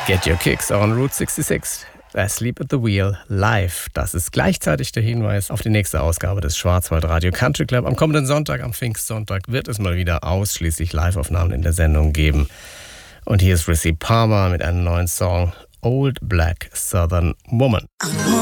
Get Your Kicks on Route 66. Asleep at the Wheel live. Das ist gleichzeitig der Hinweis auf die nächste Ausgabe des Schwarzwaldradio Country Club. Am kommenden Sonntag, am Pfingstsonntag, wird es mal wieder ausschließlich Live-Aufnahmen in der Sendung geben. Und hier ist Rissy Palmer mit einem neuen Song, Old Black Southern Woman.